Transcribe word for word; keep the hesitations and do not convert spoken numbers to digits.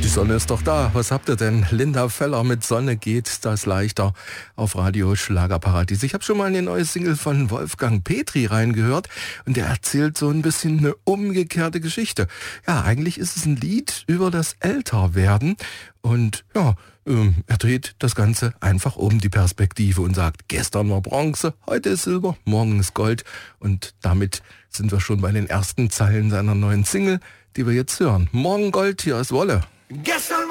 Sonne ist doch da. Was habt ihr denn? Linda Feller mit Sonne geht das leichter auf Radio Schlagerparadies. Ich habe schon mal eine neue Single von Wolfgang Petri reingehört und der erzählt so ein bisschen eine umgekehrte Geschichte. Ja, eigentlich ist es ein Lied über das Älterwerden und ja, ähm, er dreht das Ganze einfach um, die Perspektive, und sagt, gestern war Bronze, heute ist Silber, morgen ist Gold, und damit sind wir schon bei den ersten Zeilen seiner neuen Single, die wir jetzt hören. Morgen Gold, hier ist Wolle. Gestern